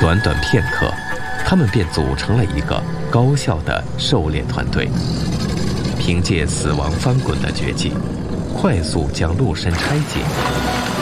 短短片刻，他们便组成了一个高效的狩猎团队，凭借死亡翻滚的绝技，快速将鹿身拆解，